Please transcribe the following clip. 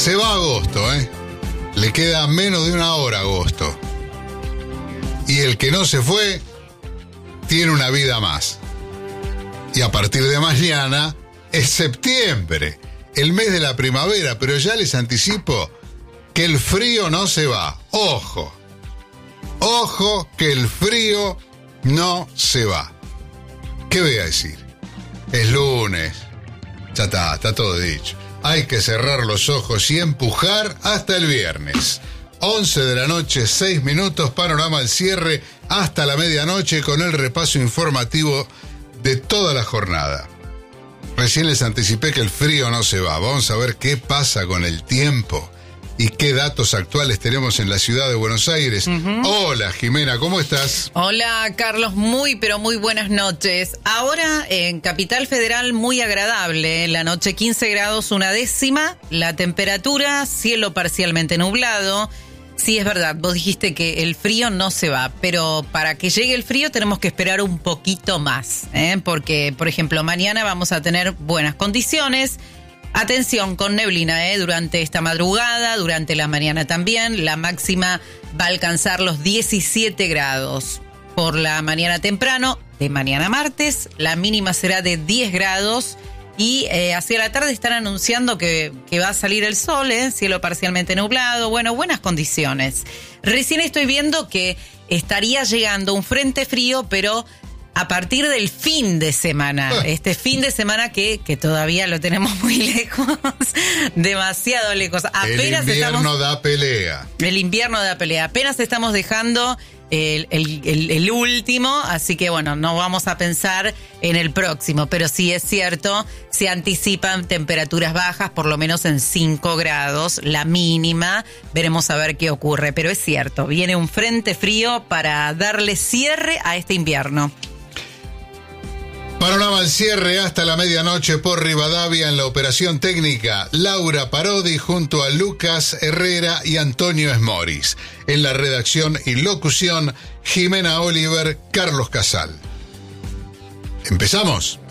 Se va agosto, ¿eh? Le queda menos de una hora a agosto. Y el que no se fue, tiene una vida más. Y a partir de mañana es septiembre, el mes de la primavera, pero ya les anticipo que el frío no se va. Ojo, ojo que el frío no se va. ¿Qué voy a decir? Es lunes, ya está todo dicho. Hay que cerrar los ojos y empujar hasta el viernes. 11 de la noche, 6 minutos, panorama al cierre hasta la medianoche con el repaso informativo de toda la jornada. Recién les anticipé que el frío no se va. Vamos a ver qué pasa con el tiempo y qué datos actuales tenemos en la ciudad de Buenos Aires. Hola, Jimena, ¿cómo estás? Hola, Carlos, pero muy buenas noches. Ahora en Capital Federal muy agradable, la noche 15 grados, una décima, la temperatura, cielo parcialmente nublado. Sí, es verdad, vos dijiste que el frío no se va, pero para que llegue el frío tenemos que esperar un poquito más, porque, por ejemplo, mañana vamos a tener buenas condiciones. Atención con neblina, durante esta madrugada, durante la mañana también. La máxima va a alcanzar los 17 grados por la mañana temprano. De mañana martes, la mínima será de 10 grados. Y hacia la tarde están anunciando que va a salir el sol, cielo parcialmente nublado. Bueno, buenas condiciones. Recién estoy viendo que estaría llegando un frente frío, pero a partir del fin de semana, este fin de semana que todavía lo tenemos muy lejos, demasiado lejos. Apenas el invierno da pelea. El invierno da pelea. Apenas estamos dejando el último, así que bueno, no vamos a pensar en el próximo, pero sí es cierto, se anticipan temperaturas bajas, por lo menos en 5 grados, la mínima, veremos a ver qué ocurre, pero es cierto, viene un frente frío para darle cierre a este invierno. Panorama al cierre hasta la medianoche por Rivadavia en la operación técnica. Laura Parodi junto a Lucas Herrera y Antonio Esmoris. En la redacción y locución, Jimena Oliver, Carlos Casal. ¿Empezamos?